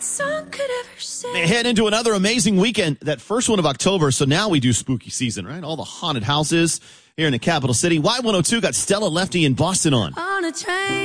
song could ever say. They head into another amazing weekend, that first one of October. So now we do spooky season, right? All the haunted houses here in the capital city. Y102 got Stella Lefty in Boston on. On a train.